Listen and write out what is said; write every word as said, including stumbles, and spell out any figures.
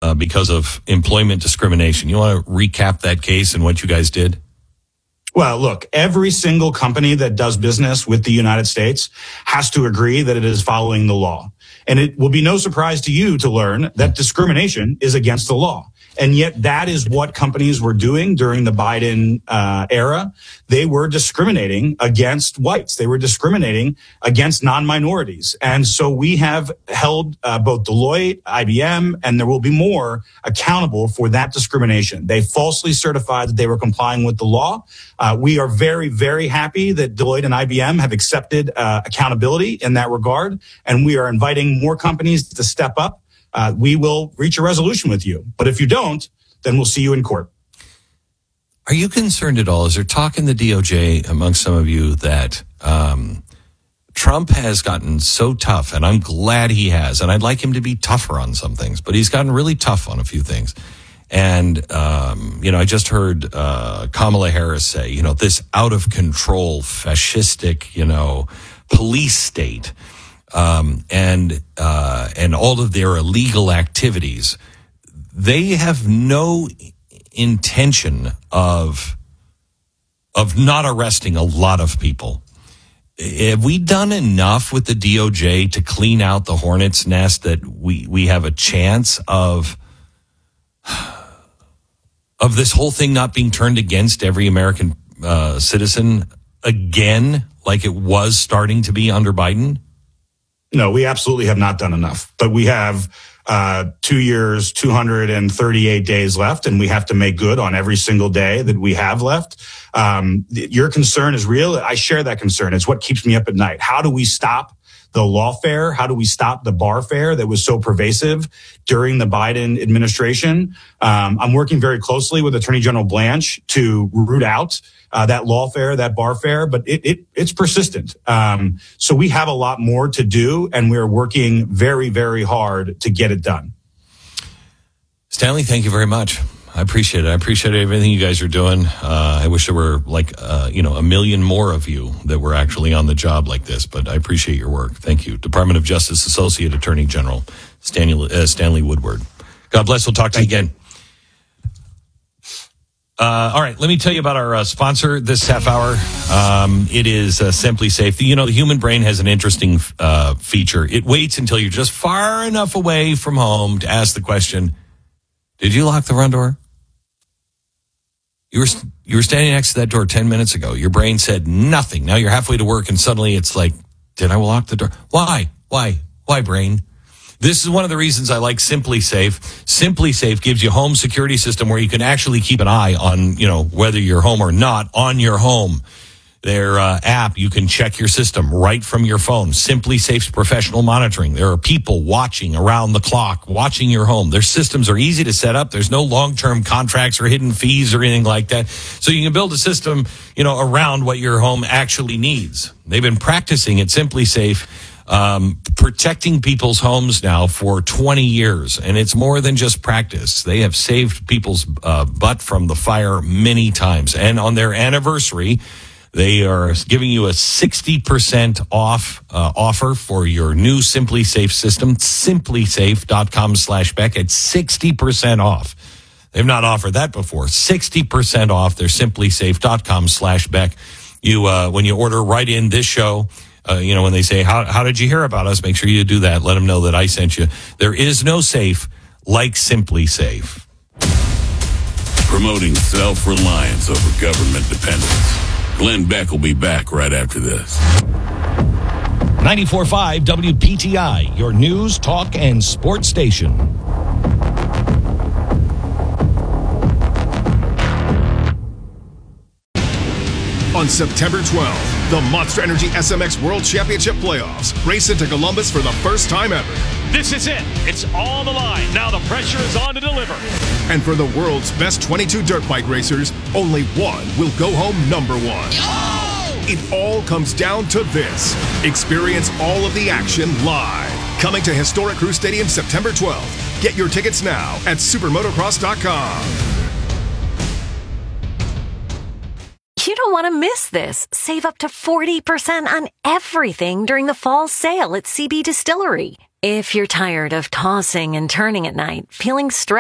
uh, because of employment discrimination. You want to recap that case and what you guys did? Well, look, every single company that does business with the United States has to agree that it is following the law. And it will be no surprise to you to learn that discrimination is against the law. And yet that is what companies were doing during the Biden uh, era. They were discriminating against whites. They were discriminating against non-minorities. And so we have held uh, both Deloitte, I B M, and there will be more accountable for that discrimination. They falsely certified that they were complying with the law. Uh, we are very, very happy that Deloitte and I B M have accepted uh, accountability in that regard. And we are inviting more companies to step up. Uh, we will reach a resolution with you. But if you don't, then we'll see you in court. Are you concerned at all? Is there talk in the D O J amongst some of you that um, Trump has gotten so tough, and I'm glad he has, and I'd like him to be tougher on some things, but he's gotten really tough on a few things. And, um, you know, I just heard uh, Kamala Harris say, you know, this out of control, fascistic, you know, police state. Um, and, uh, and all of their illegal activities, they have no intention of, of not arresting a lot of people. Have we done enough with the D O J to clean out the hornet's nest that we, we have a chance of, of this whole thing not being turned against every American, uh, citizen again, like it was starting to be under Biden? No, we absolutely have not done enough, but we have uh, two years, two hundred thirty-eight days left, and we have to make good on every single day that we have left. Um, your concern is real. I share that concern. It's what keeps me up at night. How do we stop the lawfare? How do we stop the barfare that was so pervasive during the Biden administration? Um, I'm working very closely with Attorney General Blanche to root out Uh, that lawfare, that barfare, but it, it it's persistent. Um, so we have a lot more to do, and we're working very, very hard to get it done. Stanley, thank you very much. I appreciate it. I appreciate everything you guys are doing. Uh, I wish there were like, uh, you know, a million more of you that were actually on the job like this, but I appreciate your work. Thank you. Department of Justice Associate Attorney General Stanley, uh, Stanley Woodward. God bless. We'll talk to thank you again. Uh, all right, let me tell you about our uh, sponsor this half hour. Um, it is uh, SimpliSafe. You know, the human brain has an interesting uh, feature. It waits until you're just far enough away from home to ask the question, did you lock the front door? You were, you were standing next to that door ten minutes ago. Your brain said nothing. Now you're halfway to work and suddenly it's like, did I lock the door? Why? Why? Why, brain? This is one of the reasons I like SimpliSafe. SimpliSafe gives you a home security system where you can actually keep an eye on, you know, whether you're home or not on your home. Their uh, app, you can check your system right from your phone. SimpliSafe's professional monitoring. There are people watching around the clock, watching your home. Their systems are easy to set up. There's no long-term contracts or hidden fees or anything like that. So you can build a system, you know, around what your home actually needs. They've been practicing at SimpliSafe. Um, protecting people's homes now for twenty years. And it's more than just practice. They have saved people's uh, butt from the fire many times. And on their anniversary, they are giving you a sixty percent off uh, offer for your new SimpliSafe system. SimpliSafe.com slash Beck at sixty percent off. They've not offered that before. sixty percent off their SimpliSafe.com slash Beck. You, uh, when you order right in this show, Uh, you know, when they say, how, how did you hear about us? Make sure you do that. Let them know that I sent you. There is no safe like SimpliSafe. Promoting self-reliance over government dependence. Glenn Beck will be back right after this. ninety-four point five W P T I, your news, talk, and sports station. On September twelfth, the Monster Energy S M X World Championship Playoffs race into Columbus for the first time ever. This is it. It's all on the line. Now the pressure is on to deliver. And for the world's best twenty-two dirt bike racers, only one will go home number one. Oh! It all comes down to this. Experience all of the action live. Coming to Historic Crew Stadium September twelfth. Get your tickets now at supermotocross dot com. You don't want to miss this. Save up to forty percent on everything during the fall sale at C B Distillery. If you're tired of tossing and turning at night, feeling stressed,